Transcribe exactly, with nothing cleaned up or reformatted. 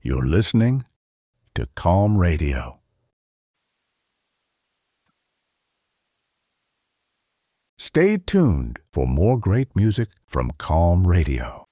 You're listening to Calm Radio. Stay tuned for more great music from Calm Radio.